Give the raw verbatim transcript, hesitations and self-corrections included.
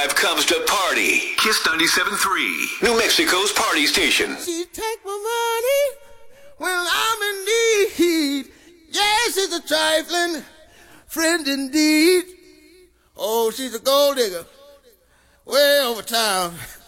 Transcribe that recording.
five comes to party. Kiss ninety-seven point three, New Mexico's party station. She take my money when I'm in need. Yes, she's a trifling friend indeed. Oh, she's a gold digger way over town.